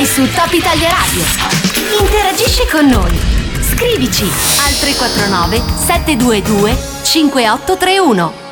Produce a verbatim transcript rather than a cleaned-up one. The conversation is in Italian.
vai su Top Italia Radio. Interagisci con noi. Scrivici al tre quattro nove sette due due cinque otto tre uno.